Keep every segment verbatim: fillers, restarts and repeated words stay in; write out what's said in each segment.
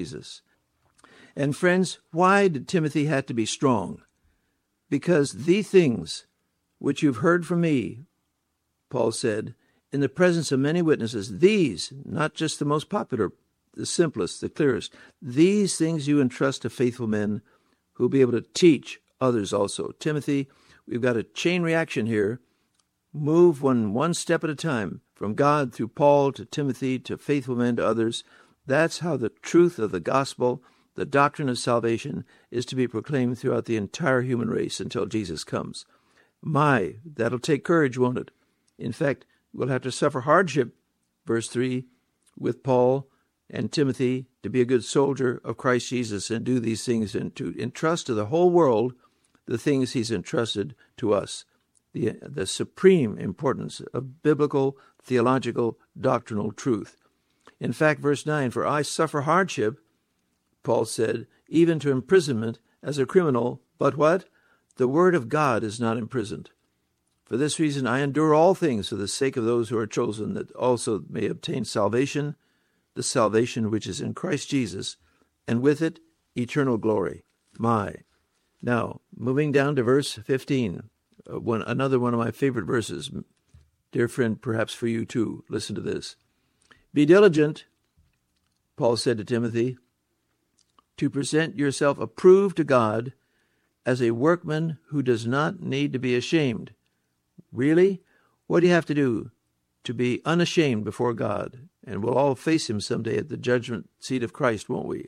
Jesus. And friends, why did Timothy have to be strong? Because the things which you've heard from me, Paul said, in the presence of many witnesses, these, not just the most popular, the simplest, the clearest, these things you entrust to faithful men who will be able to teach others also. Timothy, we've got a chain reaction here. Move one, one step at a time, from God through Paul to Timothy to faithful men to others. That's how the truth of the gospel, the doctrine of salvation, is to be proclaimed throughout the entire human race until Jesus comes. My, that'll take courage, won't it? In fact, we'll have to suffer hardship, verse three, with Paul and Timothy to be a good soldier of Christ Jesus and do these things and to entrust to the whole world the things he's entrusted to us. The, the supreme importance of biblical, theological, doctrinal truth. In fact, verse nine, for I suffer hardship, Paul said, even to imprisonment as a criminal, but what? The word of God is not imprisoned. For this reason I endure all things for the sake of those who are chosen, that also may obtain salvation, the salvation which is in Christ Jesus, and with it eternal glory. My. Now, moving down to verse fifteen, uh, one, another one of my favorite verses. Dear friend, perhaps for you too, listen to this. Be diligent, Paul said to Timothy, to present yourself approved to God as a workman who does not need to be ashamed. Really? What do you have to do to be unashamed before God? And we'll all face him someday at the judgment seat of Christ, won't we?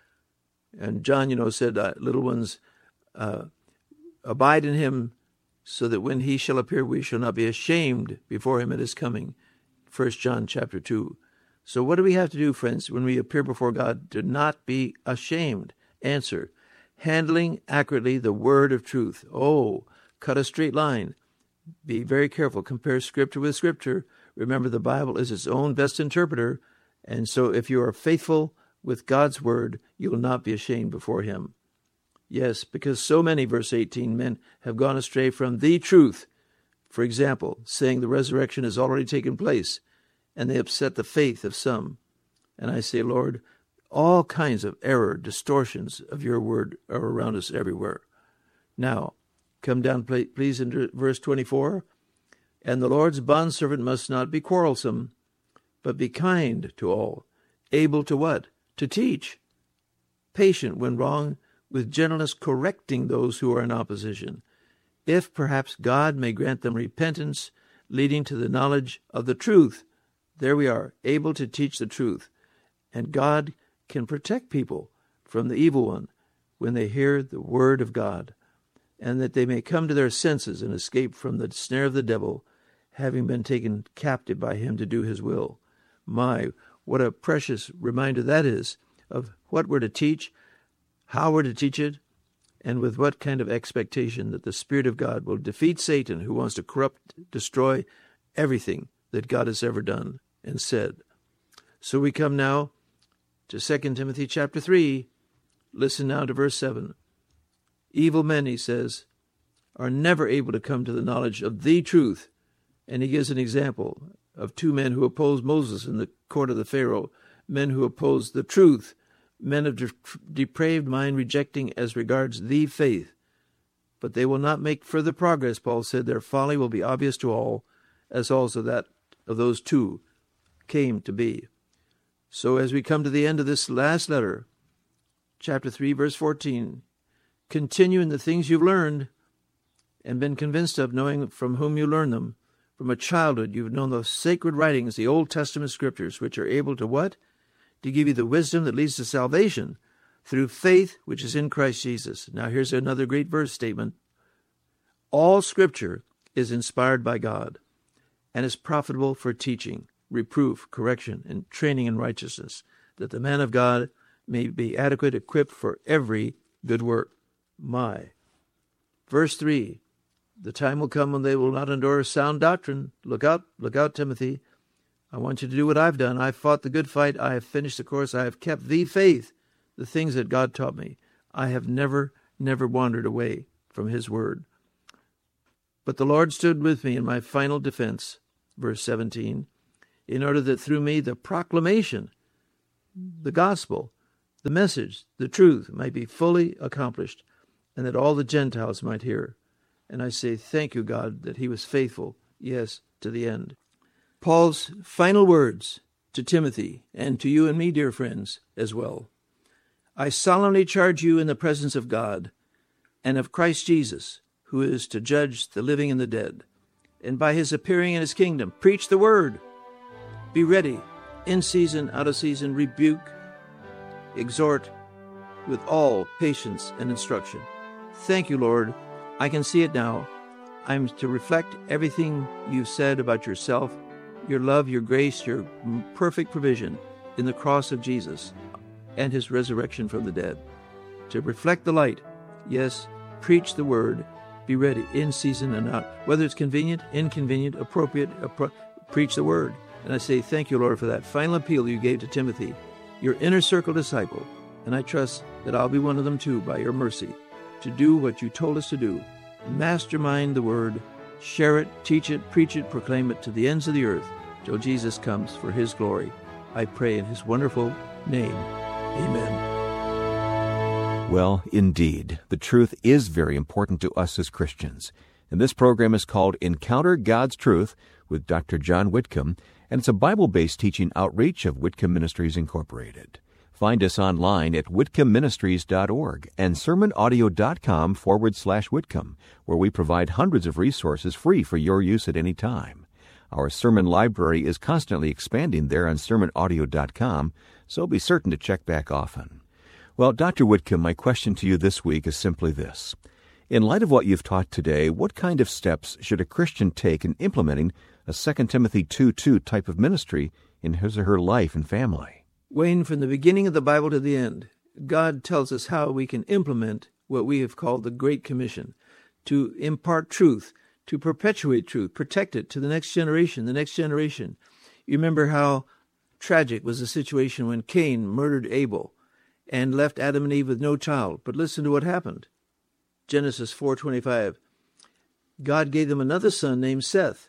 And John, you know, said, uh, little ones, uh, abide in him so that when he shall appear, we shall not be ashamed before him at his coming. First John chapter two. So what do we have to do, friends, when we appear before God to not be ashamed? Answer, handling accurately the word of truth. Oh, cut a straight line. Be very careful. Compare Scripture with Scripture. Remember, the Bible is its own best interpreter, and so if you are faithful with God's word, you will not be ashamed before him. Yes, because so many, verse eighteen, men have gone astray from the truth. For example, saying the resurrection has already taken place, and they upset the faith of some. And I say, Lord, all kinds of error, distortions of your word are around us everywhere. Now, come down, please, into verse twenty-four. And the Lord's bondservant must not be quarrelsome, but be kind to all, able to what? To teach, patient when wrong, with gentleness correcting those who are in opposition, if perhaps God may grant them repentance, leading to the knowledge of the truth. There we are, able to teach the truth. And God can protect people from the evil one when they hear the word of God, and that they may come to their senses and escape from the snare of the devil, having been taken captive by him to do his will. My, what a precious reminder that is of what we're to teach, how we're to teach it, and with what kind of expectation that the Spirit of God will defeat Satan, who wants to corrupt, destroy everything that God has ever done and said. So we come now to Second Timothy chapter three. Listen now to verse seven. Evil men, he says, are never able to come to the knowledge of the truth. And he gives an example of two men who opposed Moses in the court of the Pharaoh, men who opposed the truth, men of de- depraved mind rejecting as regards the faith. But they will not make further progress, Paul said. Their folly will be obvious to all, as also that of those two came to be. So as we come to the end of this last letter, chapter three, verse fourteen, continue in the things you've learned and been convinced of, knowing from whom you learned them. From a childhood you've known the sacred writings, the Old Testament scriptures, which are able to what? To give you the wisdom that leads to salvation through faith which is in Christ Jesus. Now here's another great verse statement. All scripture is inspired by God and is profitable for teaching, reproof, correction, and training in righteousness, that the man of God may be adequate, equipped for every good work. My. Verse three. The time will come when they will not endure sound doctrine. Look out, look out, Timothy. I want you to do what I've done. I've fought the good fight. I have finished the course. I have kept the faith, the things that God taught me. I have never, never wandered away from his word. But the Lord stood with me in my final defense, verse seventeen, in order that through me the proclamation, the gospel, the message, the truth, might be fully accomplished, and that all the Gentiles might hear. And I say, thank you, God, that he was faithful, yes, to the end. Paul's final words to Timothy, and to you and me, dear friends, as well. I solemnly charge you in the presence of God and of Christ Jesus, who is to judge the living and the dead, and by his appearing in his kingdom, preach the word. Be ready, in season, out of season, rebuke, exhort with all patience and instruction. Thank you, Lord. I can see it now. I'm to reflect everything you've said about yourself, your love, your grace, your perfect provision in the cross of Jesus and his resurrection from the dead. To reflect the light, yes, preach the word, be ready, in season and out. Whether it's convenient, inconvenient, appropriate, appro- preach the word. And I say thank you, Lord, for that final appeal you gave to Timothy, your inner circle disciple. And I trust that I'll be one of them too, by your mercy, to do what you told us to do. Mastermind the word, share it, teach it, preach it, proclaim it to the ends of the earth, till Jesus comes for his glory. I pray in his wonderful name. Amen. Well, indeed, the truth is very important to us as Christians. And this program is called Encounter God's Truth with Doctor John Whitcomb, and it's a Bible-based teaching outreach of Whitcomb Ministries, Incorporated. Find us online at whitcomb ministries dot org and sermonaudio.com forward slash Whitcomb, where we provide hundreds of resources free for your use at any time. Our sermon library is constantly expanding there on sermon audio dot com, so be certain to check back often. Well, Doctor Whitcomb, my question to you this week is simply this. In light of what you've taught today, what kind of steps should a Christian take in implementing a Second Timothy two two type of ministry in his or her life and family? Wayne, from the beginning of the Bible to the end, God tells us how we can implement what we have called the Great Commission, to impart truth, to perpetuate truth, protect it to the next generation, the next generation. You remember how tragic was the situation when Cain murdered Abel and left Adam and Eve with no child. But listen to what happened. Genesis four twenty-five. God gave them another son named Seth.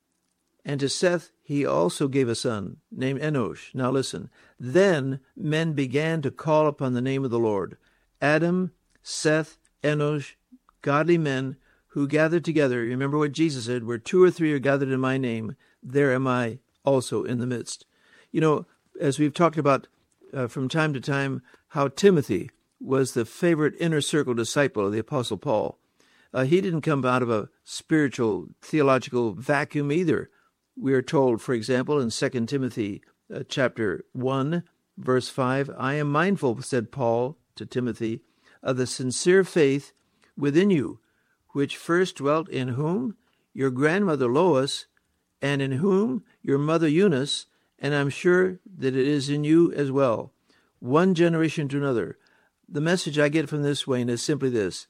And to Seth he also gave a son named Enosh. Now listen. Then men began to call upon the name of the Lord. Adam, Seth, Enosh, godly men who gathered together. Remember what Jesus said, where two or three are gathered in my name, there am I also in the midst. You know, as we've talked about uh, from time to time, how Timothy was the favorite inner circle disciple of the Apostle Paul. Uh, he didn't come out of a spiritual, theological vacuum either. We are told, for example, in Second Timothy uh, chapter one, verse five, I am mindful, said Paul to Timothy, of the sincere faith within you, which first dwelt in whom? Your grandmother Lois, and in whom? Your mother Eunice, and I'm sure that it is in you as well. One generation to another. The message I get from this, Wayne, is simply this.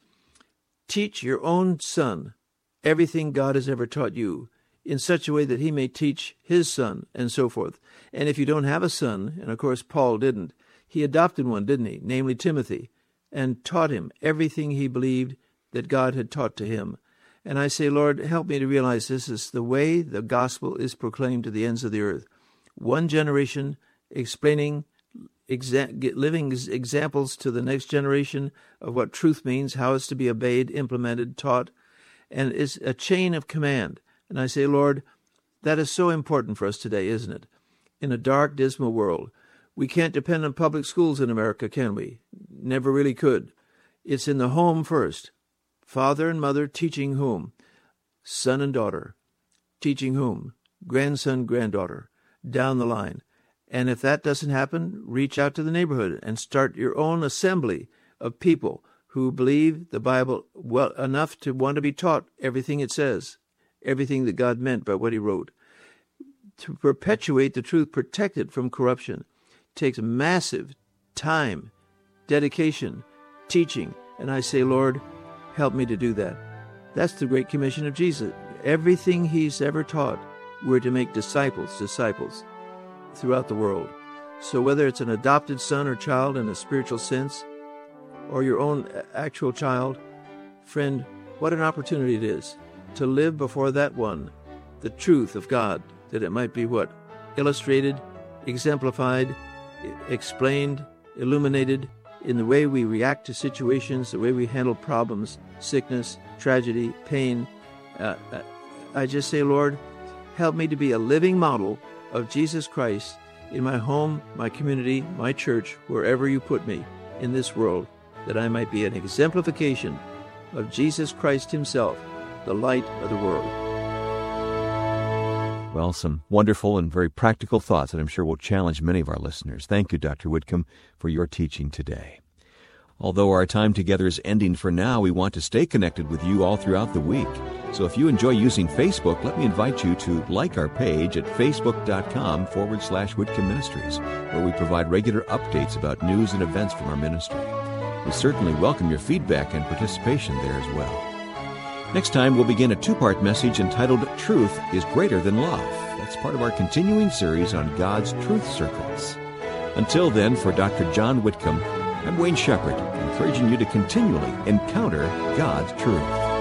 Teach your own son everything God has ever taught you, in such a way that he may teach his son, and so forth. And if you don't have a son, and of course Paul didn't, he adopted one, didn't he? Namely Timothy, and taught him everything he believed that God had taught to him. And I say, Lord, help me to realize this is the way the gospel is proclaimed to the ends of the earth. One generation explaining, exa- living examples to the next generation of what truth means, how it's to be obeyed, implemented, taught, and it's a chain of command. And I say, Lord, that is so important for us today, isn't it? In a dark, dismal world. We can't depend on public schools in America, can we? Never really could. It's in the home first. Father and mother teaching whom? Son and daughter. Teaching whom? Grandson, granddaughter. Down the line. And if that doesn't happen, reach out to the neighborhood and start your own assembly of people who believe the Bible well enough to want to be taught everything it says. Everything that God meant by what he wrote. To perpetuate the truth, protect it from corruption, takes massive time, dedication, teaching. And I say, Lord, help me to do that. That's the Great Commission of Jesus. Everything he's ever taught, we're to make disciples, disciples throughout the world. So whether it's an adopted son or child in a spiritual sense, or your own actual child, friend, what an opportunity it is to live before that one, the truth of God, that it might be what? Illustrated, exemplified, explained, illuminated in the way we react to situations, the way we handle problems, sickness, tragedy, pain. Uh, I just say, Lord, help me to be a living model of Jesus Christ in my home, my community, my church, wherever you put me in this world, that I might be an exemplification of Jesus Christ himself, the light of the world. Well, some wonderful and very practical thoughts that I'm sure will challenge many of our listeners. Thank you, Doctor Whitcomb, for your teaching today. Although our time together is ending for now, we want to stay connected with you all throughout the week. So if you enjoy using Facebook, let me invite you to like our page at facebook.com forward slash Whitcomb Ministries, where we provide regular updates about news and events from our ministry. We certainly welcome your feedback and participation there as well. Next time, we'll begin a two-part message entitled Truth is Greater Than Love. That's part of our continuing series on God's Truth Circles. Until then, for Doctor John Whitcomb, I'm Wayne Shepherd, encouraging you to continually encounter God's truth.